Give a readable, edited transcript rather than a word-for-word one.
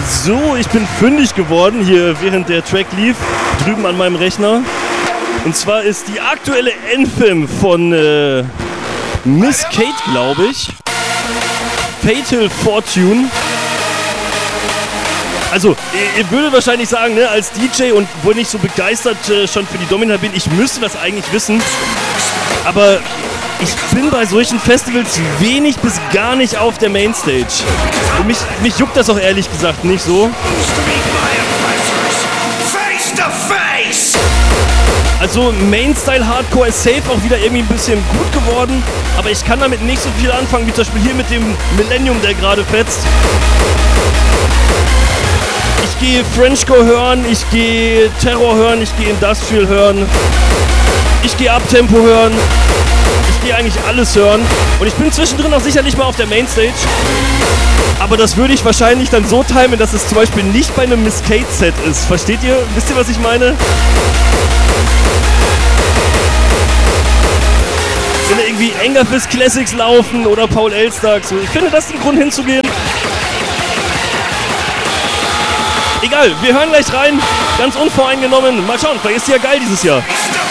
So, ich bin fündig geworden hier, während der Track lief, drüben an meinem Rechner. Und zwar ist die aktuelle Anthem von Miss Kate, glaube ich. Fatal Fortune. Also, ihr würdet wahrscheinlich sagen, ne, als DJ und wo ich nicht so begeistert schon für die Domina bin, ich müsste das eigentlich wissen. Aber ich bin bei solchen Festivals wenig bis gar nicht auf der Mainstage. Und mich juckt das auch ehrlich gesagt nicht so. Also Mainstyle Hardcore ist safe auch wieder irgendwie ein bisschen gut geworden, aber ich kann damit nicht so viel anfangen, wie zum Beispiel hier mit dem Millennium, der gerade fetzt. Ich gehe Frenchcore hören, ich gehe Terror hören, ich gehe Industrial hören, ich gehe Uptempo hören, ich gehe eigentlich alles hören und ich bin zwischendrin auch sicherlich mal auf der Mainstage, aber das würde ich wahrscheinlich dann so timen, dass es zum Beispiel nicht bei einem Miss Kate Set ist. Versteht ihr? Wisst ihr, was ich meine? Wenn da irgendwie Engerfist Classics laufen oder Paul Elstak, so. Ich finde, das ist ein Grund hinzugehen. Egal, wir hören gleich rein. Ganz unvoreingenommen. Mal schauen, vielleicht ist die ja geil dieses Jahr.